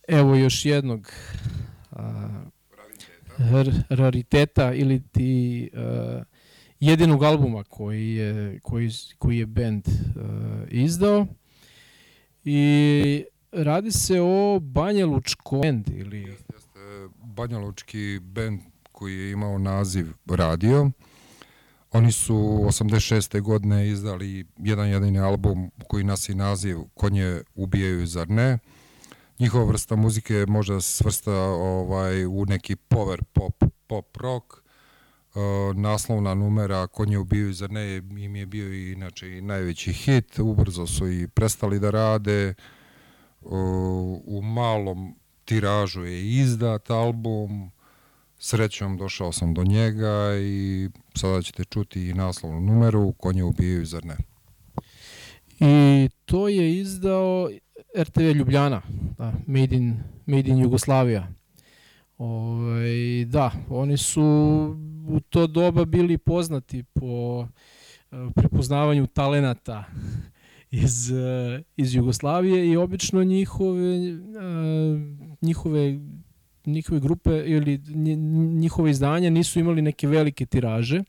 Evo još jednog rariteta ili ti jedinog albuma koji je band izdao. I radi se o banjalučkom band ili... Jeste banjalučki band koji je imao naziv Radio. Oni su 86. godine izdali jedan jedini album koji nosi naziv Konje ubijaju, zar ne? Njihova vrsta muzike može da se svrsta u neki power pop rock. Naslovna numera Konje ubijaju, zar ne? Im je bio i inače i najveći hit. Ubrzo su i prestali da rade. U malom tiražu je izdat album. Srećom došao sam do njega i sada ćete čuti i naslovnu numeru Konje ubijaju, zar ne? I to je izdao RTV Ljubljana, da, Made in Jugoslavia. Da, oni su u to doba bili poznati po prepoznavanju talenata iz Jugoslavije i obično njihove grupe ili njihove izdanja nisu imali neke velike tiraže.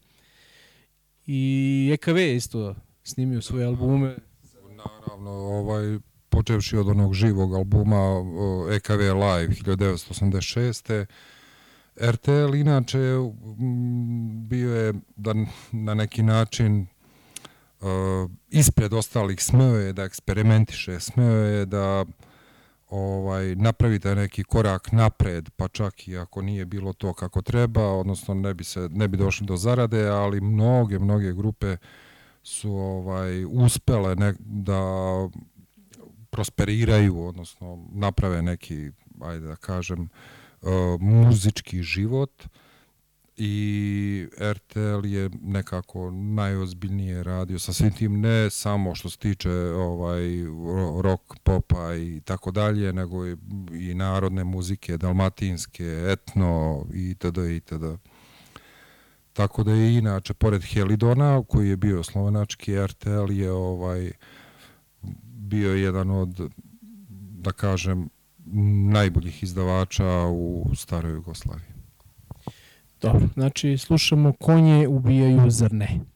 I EKV je isto snimio svoje albume. Naravno, počevši od onog živog albuma EKV Live 1986. RTL inače bio je da na neki način ispred ostalih, smeo je da eksperimentiše, smeo je da napravite neki korak napred, pa čak i ako nije bilo to kako treba, odnosno ne bi došli do zarade, ali mnoge grupe su uspele da prosperiraju, odnosno naprave neki, ajde da kažem, muzički život. I RTL je nekako najozbiljnije radio sa svim tim, ne samo što se tiče rock, popa i tako dalje, nego i narodne muzike, dalmatinske, etno itd. Tako da je inače, pored Helidona, koji je bio slovenački, RTL je bio jedan od, da kažem, najboljih izdavača u staroj Jugoslaviji. Dobro, znači slušamo Konje ubijaju, zar ne?